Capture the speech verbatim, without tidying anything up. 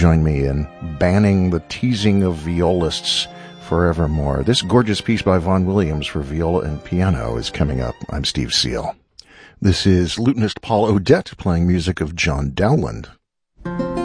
join me in banning the teasing of violists forevermore. This gorgeous piece by Vaughan Williams for viola and piano is coming up. I'm Steve Seal. This is lutenist Paul Odette playing music of John Dowland.